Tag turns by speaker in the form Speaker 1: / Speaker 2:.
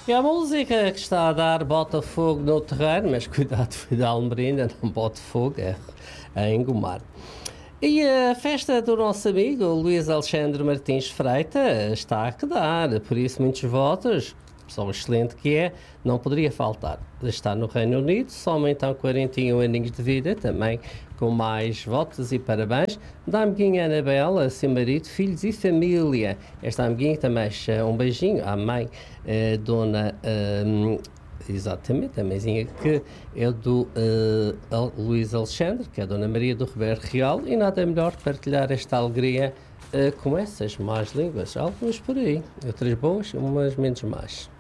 Speaker 1: E a música que está a dar bota fogo no terreno, mas cuidado, Vidal Almerina, não bote fogo, é a engomar. E a festa do nosso amigo Luís Alexandre Martins Freitas está a quedar, por isso muitos votos, pessoa excelente que é, não poderia faltar. Está no Reino Unido, soma então 41 aninhos de vida, também com mais votos e parabéns, da amiguinha Anabela, seu marido, filhos e família. Esta amiguinha também um beijinho à mãe, dona... Exatamente, a mãezinha que é do Luís Alexandre, que é a Dona Maria do Ribeiro Real, e nada melhor partilhar esta alegria com essas más línguas, algumas por aí, outras boas, umas menos más.